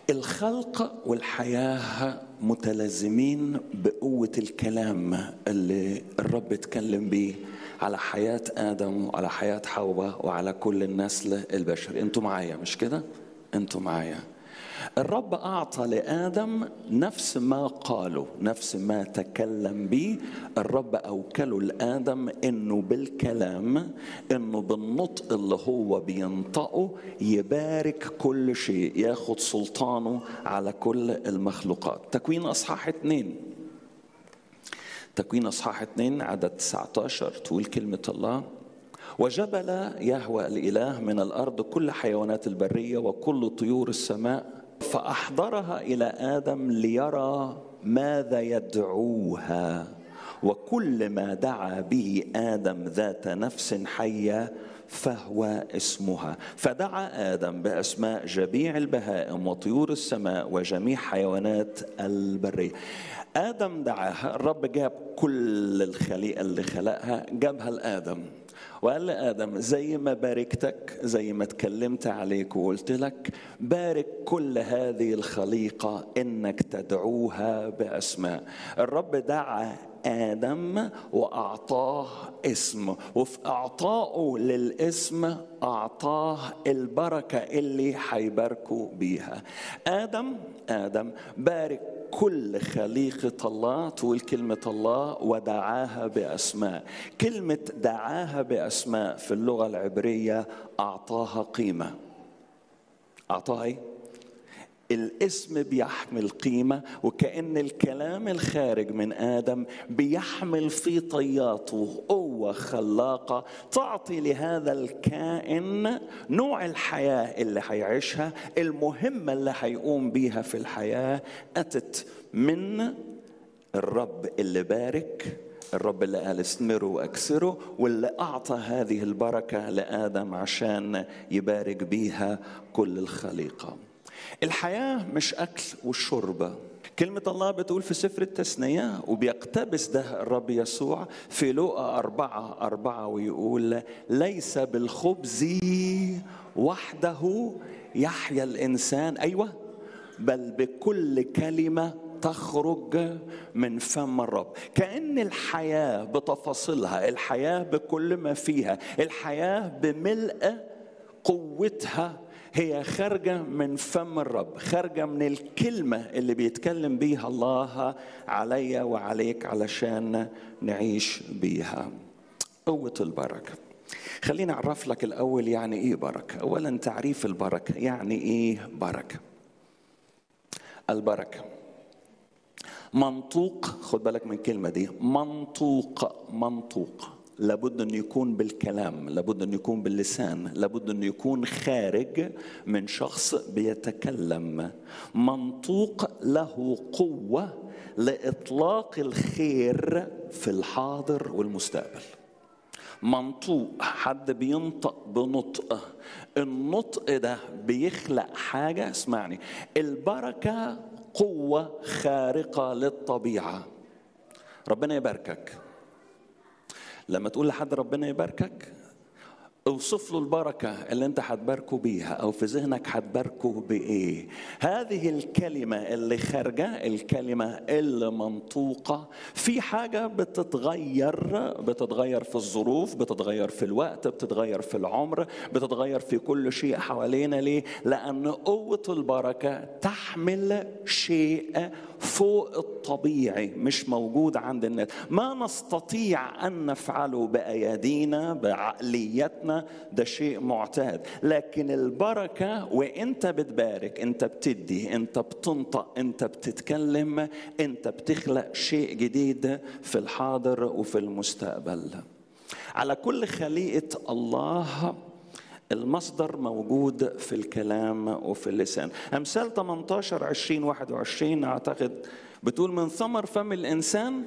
الخلق والحياة متلازمين بقوة الكلام اللي الرب اتكلم بيه على حياة آدم وعلى حياة حواء وعلى كل النسل البشري. انتوا معايا مش كده؟ انتوا معايا. الرب أعطى لآدم نفس ما قاله، نفس ما تكلم به. الرب أوكله لآدم إنه بالكلام، إنه بالنطق اللي هو بينطقه يبارك كل شيء، ياخد سلطانه على كل المخلوقات. تكوين أصحاح 2، تكوين أصحاح 2 عدد 19 تقول كلمة الله: وجبل يهوه الإله من الأرض كل حيوانات البرية وكل طيور السماء، فأحضرها إلى آدم ليرى ماذا يدعوها، وكل ما دعا به آدم ذات نفس حية فهو اسمها. فدعا آدم بأسماء جميع البهائم وطيور السماء وجميع حيوانات البرية. آدم دعاها، الرب جاب كل الخليقة اللي خلقها جابها لآدم وقال لآدم: زي ما باركتك، زي ما اتكلمت عليك وقلت لك، بارك كل هذه الخليقة إنك تدعوها بأسماء. الرب دعا آدم وأعطاه اسم، وفي أعطائه للاسم أعطاه البركة اللي حيباركوا بيها. آدم بارك كل خليقة الله، تقول كلمة الله: ودعاها بأسماء. كلمة دعاها بأسماء في اللغة العبرية أعطاها قيمة. أعطاها إيه؟ الاسم بيحمل قيمة، وكأن الكلام الخارج من آدم بيحمل في طياته قوة خلاقة تعطي لهذا الكائن نوع الحياة اللي هيعيشها، المهمة اللي هيقوم بيها في الحياة. أتت من الرب اللي بارك، الرب اللي قال: استمروا واكسروا، واللي أعطى هذه البركة لآدم عشان يبارك بيها كل الخليقة. الحياة مش أكل والشرب. كلمة الله بتقول في سفر التثنية، وبيقتبس ده الرب يسوع في لوقا 4:4 ويقول: ليس بالخبز وحده يحيا الإنسان، أيوة، بل بكل كلمة تخرج من فم الرب. كأن الحياة بتفاصيلها، الحياة بكل ما فيها، الحياة بملء قوتها هي خارجة من فم الرب، خارجة من الكلمة اللي بيتكلم بيها الله عليا وعليك علشان نعيش بيها. قوة البركة. خليني أعرف لك الأول يعني إيه بركة. أولا تعريف البركة، يعني إيه بركة؟ البركة منطوق، خد بالك من الكلمة دي، منطوق لابد أن يكون بالكلام، لابد أن يكون باللسان، لابد أن يكون خارج من شخص بيتكلم. منطوق له قوة لإطلاق الخير في الحاضر والمستقبل. منطوق، حد بينطق بنطق، النطق ده بيخلق حاجة. اسمعني، البركة قوة خارقة للطبيعة. ربنا يباركك. لما تقول لحد ربنا يباركك، اوصف له البركة اللي انت هتباركه بيها، او في ذهنك هتباركه بايه. هذه الكلمة اللي خارجة، الكلمة اللي منطوقة، في حاجة بتتغير في الظروف، بتتغير في الوقت، بتتغير في العمر، بتتغير في كل شيء حوالينا. ليه؟ لأن قوة البركة تحمل شيء فوق الطبيعي مش موجود عند الناس، ما نستطيع أن نفعله بأيدينا بعقليتنا، ده شيء معتاد. لكن البركة وإنت بتبارك، أنت بتدي، أنت بتنطق، أنت بتتكلم، أنت بتخلق شيء جديد في الحاضر وفي المستقبل. على كل خليقة الله المصدر موجود في الكلام وفي اللسان. أمثال 18:20-21 أعتقد بتقول: من ثمر فم الإنسان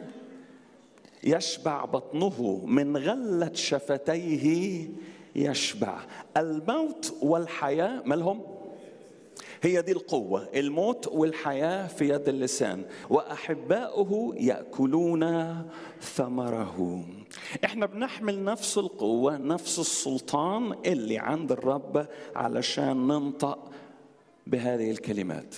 يشبع بطنه، من غلة شفتيه يشبع. الموت والحياة مالهم؟ هي دي القوة، الموت والحياة في يد اللسان، وأحباؤه يأكلون ثمره. احنا بنحمل نفس القوة، نفس السلطان اللي عند الرب علشان ننطق بهذه الكلمات.